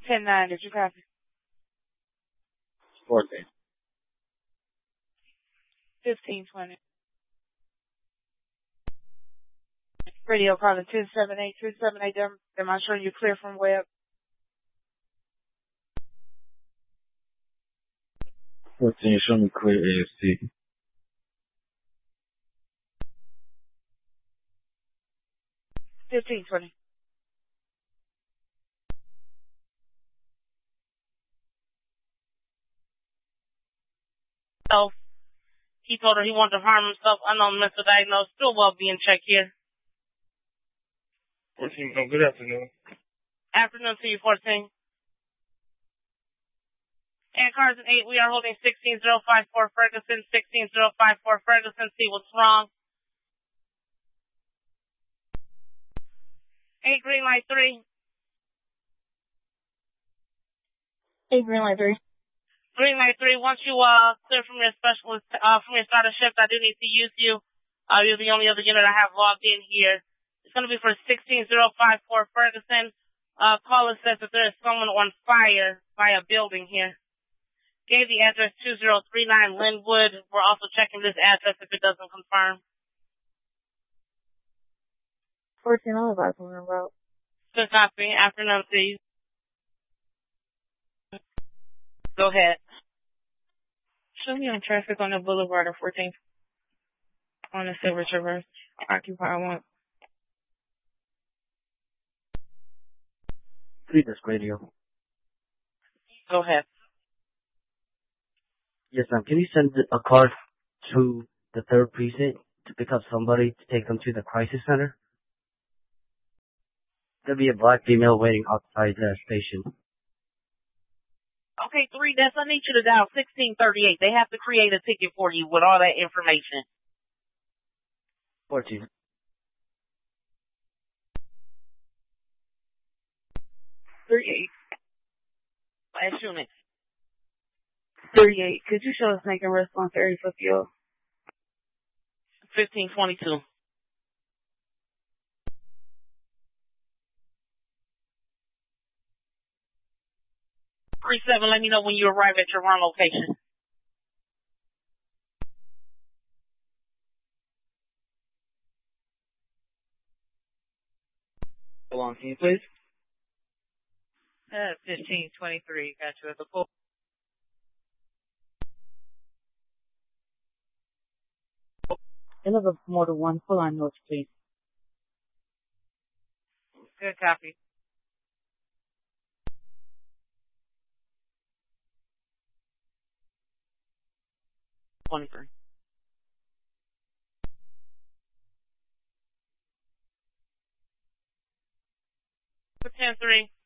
10-9, did you copy? 14. 1520. Radio calling 278, 278. Am I sure you're clear from web? 14, show me clear AFC. $15.20. So he told her he wanted to harm himself, unknown mental diagnosis, still well being check here. 14, oh, good afternoon. Afternoon to you, 14. And cars in 8, we are holding 16054 Ferguson, 16054 Ferguson, see what's wrong. 8 green light 3. 8 green light 3. Green light 3, once you clear from your specialist, from your starter shift, I do need to use you. You're the only other unit I have logged in here. It's going to be for 16054 Ferguson. Caller says that there is someone on fire by a building here. Gave the address 2039 Linwood. We're also checking this address if it doesn't confirm. 14, I'll advise on the route. Good copy. Afternoon to you. Go ahead. Show me on traffic on the boulevard of 14th. On the Silver Traverse. Occupy 1. Cletus Radio. Go ahead. Yes, ma'am. Can you send a car to the 3rd precinct to pick up somebody to take them to the crisis center? There'll be a black female waiting outside the station. Okay, 3, that's, I need you to dial 1638. They have to create a ticket for you with all that information. 14. 38. Last unit. 38. Could you show us making response area for fuel? 1522. 37, let me know when you arrive at your run location. Hold on, can you please? 1523. Got you at the pool. Deliver more than one full on notes, please. Good copy. $23. For 10-3.